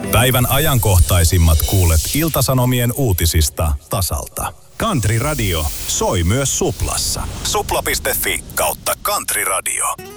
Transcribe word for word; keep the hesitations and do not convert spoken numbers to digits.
Päivän ajankohtaisimmat kuulet Ilta-Sanomien uutisista tasalta. Country Radio soi myös Suplassa. Supla piste fi kautta Country Radio.